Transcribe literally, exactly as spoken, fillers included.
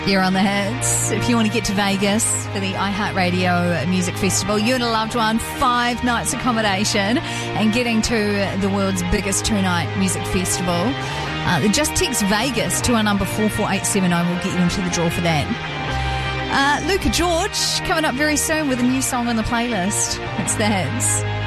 You're on the hits. If you want to get to Vegas for the iHeartRadio Music Festival, you and a loved one, five nights accommodation, and getting to the world's biggest two-night music festival, uh, just text Vegas to our number four four eight seven zero. We'll get you into the draw for that. Uh, Luca George coming up very soon with a new song on the playlist. It's the hits.